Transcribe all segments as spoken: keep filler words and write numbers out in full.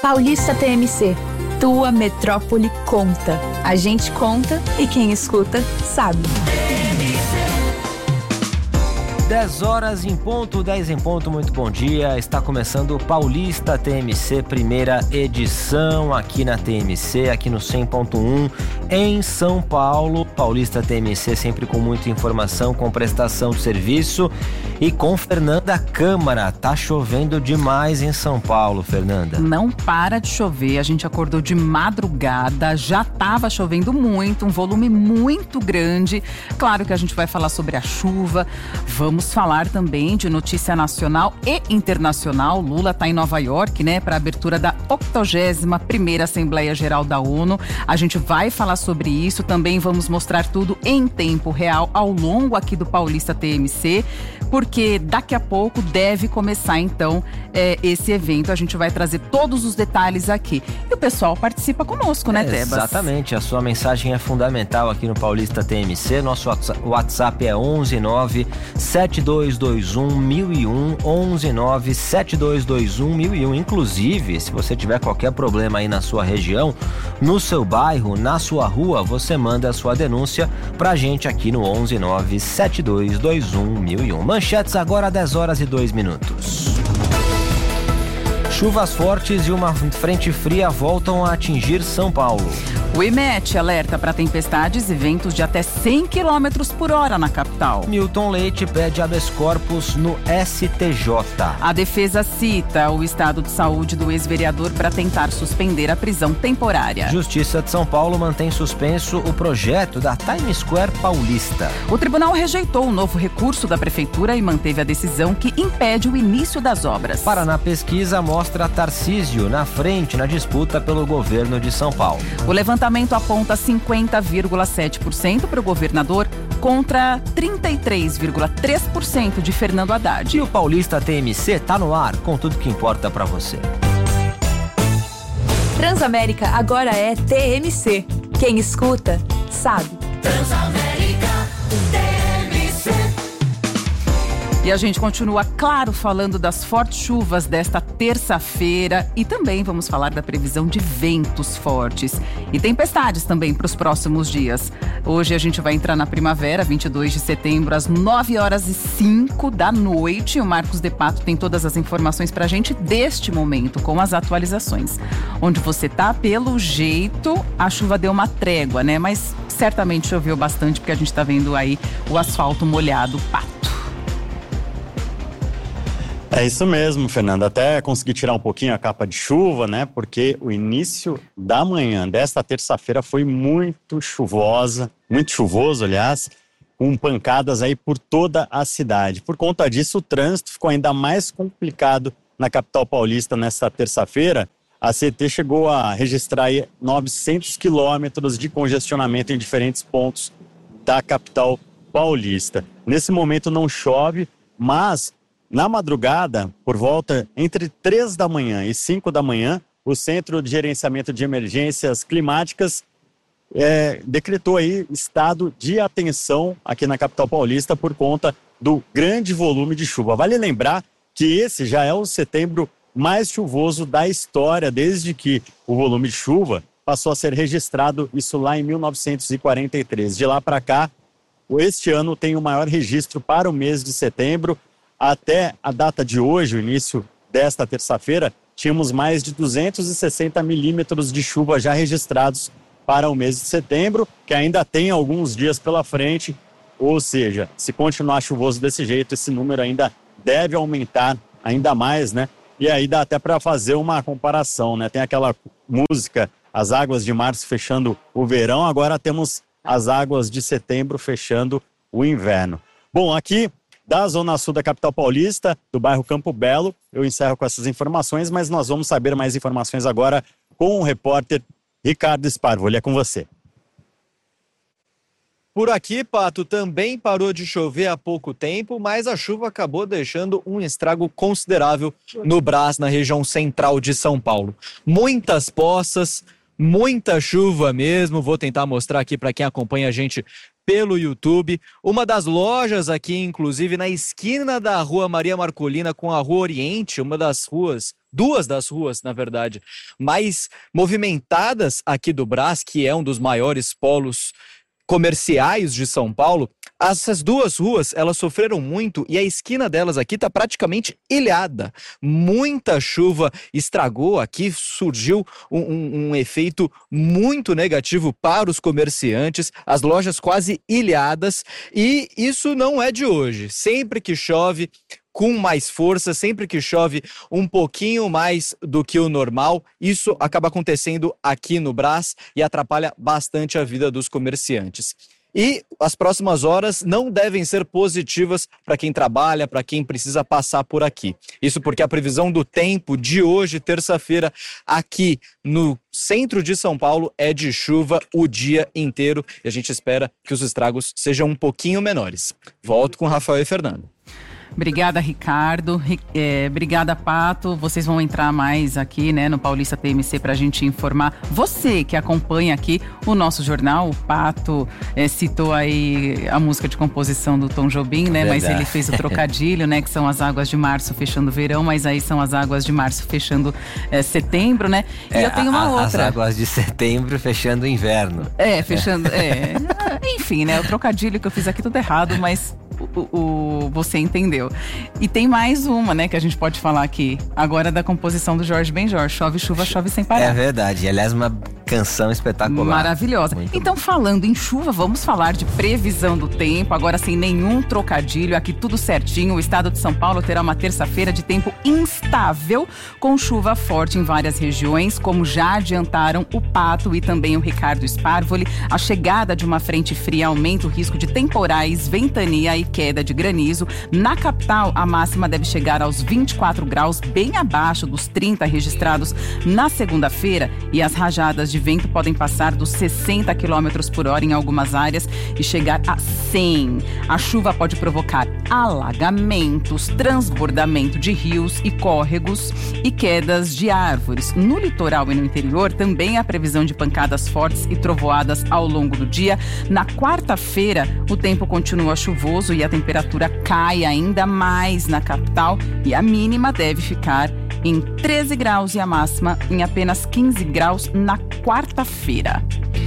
Paulista T M C. Tua metrópole conta. A gente conta e quem escuta sabe. dez horas em ponto, dez em ponto, muito bom dia. Está começando o Paulista T M C, primeira edição aqui na T M C, aqui no cem ponto um, em São Paulo. Paulista T M C sempre com muita informação, com prestação de serviço e com Fernanda Câmara. Tá chovendo demais em São Paulo, Fernanda. Não para de chover, a gente acordou de madrugada, já estava chovendo muito, um volume muito grande. Claro que a gente vai falar sobre a chuva, vamos Vamos falar também de notícia nacional e internacional. Lula está em Nova York, né, para a abertura da octogésima primeira Assembleia Geral da ONU. A gente vai falar sobre isso, também vamos mostrar tudo em tempo real ao longo aqui do Paulista T M C, porque daqui a pouco deve começar então é, esse evento. A gente vai trazer todos os detalhes aqui. E o pessoal participa conosco, né, é, Tebas? Exatamente, a sua mensagem é fundamental aqui no Paulista T M C. Nosso WhatsApp é onze nove sete dois dois um mil e um, onze nove sete dois dois um mil e um. Inclusive, se você tiver qualquer problema aí na sua região, no seu bairro, na sua rua, você manda a sua denúncia pra gente aqui no onze nove sete dois dois um mil e um. Manchetes agora, dez horas e dois minutos. Chuvas fortes e uma frente fria voltam a atingir São Paulo. O IMET alerta para tempestades e ventos de até cem quilômetros por hora na capital. Milton Leite pede habeas corpus no S T J. A defesa cita o estado de saúde do ex-vereador para tentar suspender a prisão temporária. Justiça de São Paulo mantém suspenso o projeto da Times Square paulista. O tribunal rejeitou o novo recurso da prefeitura e manteve a decisão que impede o início das obras. Paraná Pesquisa mostra Tarcísio na frente na disputa pelo governo de São Paulo. O levantamento aponta cinquenta vírgula sete por cento para o governador contra trinta e três vírgula três por cento de Fernando Haddad. E o Paulista T M C tá no ar com tudo que importa para você. Transamérica agora é T M C. Quem escuta, sabe. Transamérica T M C. E a gente continua, claro, falando das fortes chuvas desta terça-feira e também vamos falar da previsão de ventos fortes e tempestades também para os próximos dias. Hoje a gente vai entrar na primavera, vinte e dois de setembro, às nove horas e cinco da noite. O Marcos De Pato tem todas as informações para a gente deste momento, com as atualizações. Onde você tá, pelo jeito, a chuva deu uma trégua, né? Mas certamente choveu bastante porque a gente tá vendo aí o asfalto molhado, pato. É isso mesmo, Fernanda. Até consegui tirar um pouquinho a capa de chuva, né? Porque o início da manhã desta terça-feira foi muito chuvosa, muito chuvoso, aliás, com pancadas aí por toda a cidade. Por conta disso, o trânsito ficou ainda mais complicado na capital paulista nesta terça-feira. A C T chegou a registrar aí novecentos quilômetros de congestionamento em diferentes pontos da capital paulista. Nesse momento não chove, mas na madrugada, por volta entre três da manhã e cinco da manhã, o Centro de Gerenciamento de Emergências Climáticas é, decretou aí estado de atenção aqui na capital paulista por conta do grande volume de chuva. Vale lembrar que esse já é o setembro mais chuvoso da história, desde que o volume de chuva passou a ser registrado, isso lá em mil novecentos e quarenta e três. De lá para cá, este ano tem o maior registro para o mês de setembro. Até a data de hoje, o início desta terça-feira, tínhamos mais de duzentos e sessenta milímetros de chuva já registrados para o mês de setembro, que ainda tem alguns dias pela frente, ou seja, se continuar chuvoso desse jeito, esse número ainda deve aumentar ainda mais, né? E aí dá até para fazer uma comparação, né? Tem aquela música, as águas de março fechando o verão, agora temos as águas de setembro fechando o inverno. Bom, aqui da Zona Sul da capital paulista, do bairro Campo Belo, eu encerro com essas informações, mas nós vamos saber mais informações agora com o repórter Ricardo Sparvo. Ele é com você. Por aqui, Pato, também parou de chover há pouco tempo, mas a chuva acabou deixando um estrago considerável no Brás, na região central de São Paulo. Muitas poças, muita chuva mesmo. Vou tentar mostrar aqui para quem acompanha a gente pelo YouTube. Uma das lojas aqui, inclusive, na esquina da Rua Maria Marcolina com a Rua Oriente, uma das ruas, duas das ruas, na verdade, mais movimentadas aqui do Brás, que é um dos maiores polos comerciais de São Paulo. Essas duas ruas, elas sofreram muito e a esquina delas aqui está praticamente ilhada. Muita chuva estragou aqui, surgiu um, um, um efeito muito negativo para os comerciantes, as lojas quase ilhadas, e isso não é de hoje. Sempre que chove com mais força, sempre que chove um pouquinho mais do que o normal, isso acaba acontecendo aqui no Brás e atrapalha bastante a vida dos comerciantes. E as próximas horas não devem ser positivas para quem trabalha, para quem precisa passar por aqui. Isso porque a previsão do tempo de hoje, terça-feira, aqui no centro de São Paulo, é de chuva o dia inteiro e a gente espera que os estragos sejam um pouquinho menores. Volto com Rafael e Fernando. Obrigada, Ricardo. É, obrigada, Pato. Vocês vão entrar mais aqui, né, no Paulista T M C para a gente informar. Você que acompanha aqui o nosso jornal, o Pato é, citou aí a música de composição do Tom Jobim, né? Verdade. Mas ele fez o trocadilho, né? Que são as águas de março fechando o verão, mas aí são as águas de março fechando é, setembro, né? E é, eu tenho uma a, outra. As águas de setembro fechando o inverno. É, fechando. É. Enfim, né? O trocadilho que eu fiz aqui tudo errado, mas O, o, você entendeu. E tem mais uma, né, que a gente pode falar aqui. Agora da composição do Jorge Benjor. Chove, chuva, chove sem parar. É verdade. Aliás, uma canção espetacular. Maravilhosa. Muito então, bom. Falando em chuva, vamos falar de previsão do tempo. Agora sem nenhum trocadilho, aqui tudo certinho. O estado de São Paulo terá uma terça-feira de tempo instável, com chuva forte em várias regiões, como já adiantaram o Pato e também o Ricardo Sparvoli. A chegada de uma frente fria aumenta o risco de temporais, ventania e queda de granizo. Na capital, a máxima deve chegar aos vinte e quatro graus, bem abaixo dos trinta registrados na segunda-feira, e as rajadas de vento podem passar dos sessenta quilômetros por hora em algumas áreas e chegar a cem. A chuva pode provocar alagamentos, transbordamento de rios e córregos e quedas de árvores. No litoral e no interior, também há previsão de pancadas fortes e trovoadas ao longo do dia. Na quarta-feira, o tempo continua chuvoso e a temperatura cai ainda mais na capital, e a mínima deve ficar em treze graus e a máxima em apenas quinze graus na quarta-feira.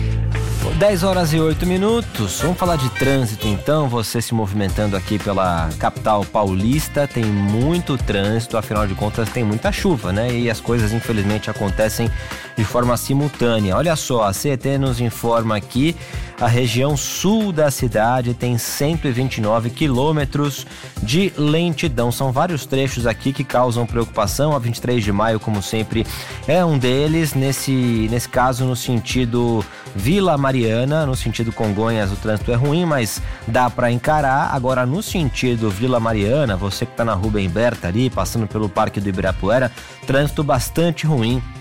dez horas e oito minutos. Vamos falar de trânsito então. Você se movimentando aqui pela capital paulista, tem muito trânsito, afinal de contas tem muita chuva, né? E as coisas infelizmente acontecem de forma simultânea. Olha só, a C E T nos informa aqui, a região sul da cidade tem cento e vinte e nove quilômetros de lentidão. São vários trechos aqui que causam preocupação. A vinte e três de maio, como sempre, é um deles. Nesse, nesse caso, no sentido Vila Mariana, no sentido Congonhas, o trânsito é ruim, mas dá para encarar. Agora, no sentido Vila Mariana, você que está na Rubem Berta ali, passando pelo Parque do Ibirapuera, trânsito bastante ruim.